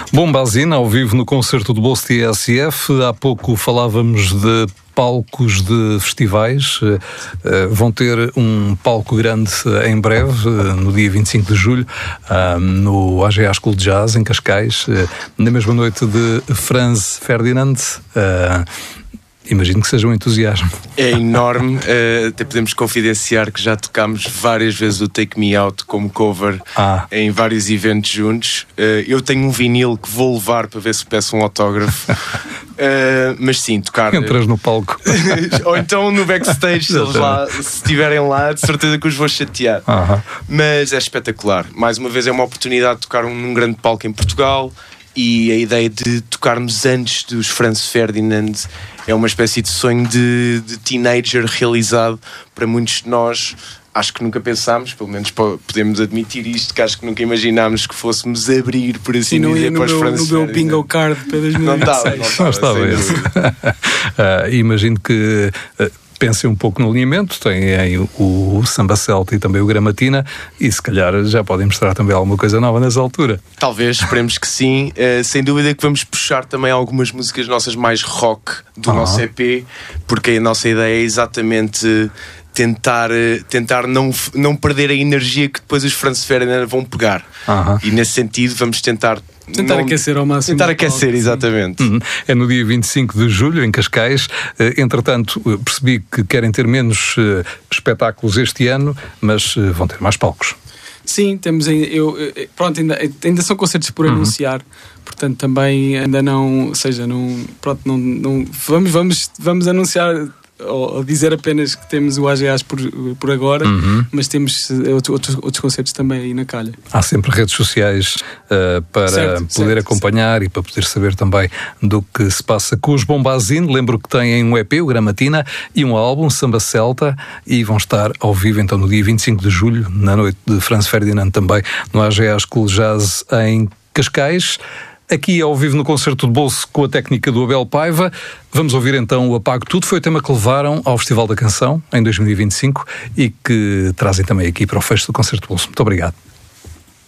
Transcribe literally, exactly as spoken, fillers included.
Bombazine, ao vivo no concerto do Bolso T S F. Há pouco falávamos de palcos de festivais. Uh, vão ter um palco grande uh, em breve, uh, no dia vinte e cinco de julho, uh, no A G A School de Jazz, em Cascais, uh, na mesma noite de Franz Ferdinand. Uh, Imagino que seja um entusiasmo. É enorme, uh, até podemos confidenciar que já tocámos várias vezes o Take Me Out como cover ah. em vários eventos juntos. Uh, eu tenho um vinil que vou levar para ver se peço um autógrafo. Uh, mas sim, tocar... Entras no palco. Ou então no backstage, se eles lá, se estiverem lá, de certeza que os vou chatear. Uh-huh. Mas é espetacular. Mais uma vez é uma oportunidade de tocar num grande palco em Portugal. E a ideia de tocarmos antes dos Franz Ferdinand é uma espécie de sonho de, de teenager realizado para muitos de nós. Acho que nunca pensámos, pelo menos podemos admitir isto, que acho que nunca imaginámos que fôssemos abrir, por assim não dizer, para os Franz Ferdinand. No meu bingo card para dois mil e dezesseis. Não estava, não estava. Não estava uh, imagino que... Uh, pensem um pouco no alinhamento, têm aí o, o Samba Celta e também o Gramatina, e se calhar já podem mostrar também alguma coisa nova nessa altura. Talvez, esperemos que sim. Uh, sem dúvida que vamos puxar também algumas músicas nossas mais rock do ah. nosso E P, porque a nossa ideia é exatamente tentar, tentar não, não perder a energia que depois os Franz Ferdinand vão pegar. Ah. E nesse sentido vamos tentar... Tentar não, aquecer ao máximo. Tentar aquecer, palco, exatamente. Uhum. É no dia vinte e cinco de julho, em Cascais. Entretanto, percebi que querem ter menos uh, espetáculos este ano, mas uh, vão ter mais palcos. Sim, temos eu, pronto, ainda, ainda são concertos por uhum. anunciar, portanto também ainda não, ou seja, não, pronto, não, não vamos, vamos, vamos anunciar ou dizer apenas que temos o A G As por, por agora, uhum. mas temos outros, outros concertos também aí na calha. Há sempre redes sociais uh, para certo, poder certo, acompanhar certo. E para poder saber também do que se passa com os Bombazine. Lembro que têm um E P, o Gramatina, e um álbum, Samba Celta, e vão estar ao vivo então no dia vinte e cinco de julho, na noite de Franz Ferdinand também, no A G A School Jazz em Cascais. Aqui ao vivo no concerto de bolso com a técnica do Abel Paiva. Vamos ouvir então o Apago Tudo. Foi o tema que levaram ao Festival da Canção em dois mil e vinte e cinco e que trazem também aqui para o fecho do concerto de bolso. Muito obrigado.